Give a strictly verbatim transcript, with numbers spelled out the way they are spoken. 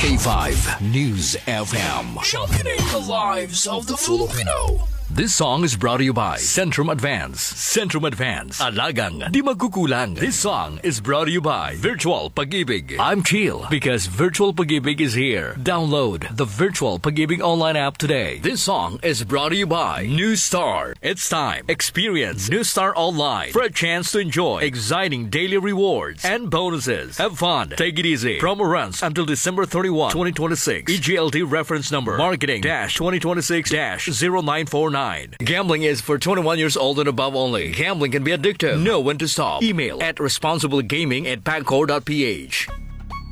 K five News F M. Sharpening the lives of the Filipino. This song is brought to you by Centrum Advance. Centrum Advance. Alagang di magkukulang. This song is brought to you by Virtual Pag-ibig. I'm chill because Virtual Pag-ibig is here. Download the Virtual Pag-ibig online app today. This song is brought to you by New Star. It's time. Experience New Star Online for a chance to enjoy exciting daily rewards and bonuses. Have fun. Take it easy. Promo runs until December thirty-first, twenty twenty-six. E G L T reference number marketing twenty twenty-six zero nine four nine. Gambling is for twenty-one years old and above only. Gambling can be addictive. Know when to stop. Email at responsiblegaming at pagcor dot p h.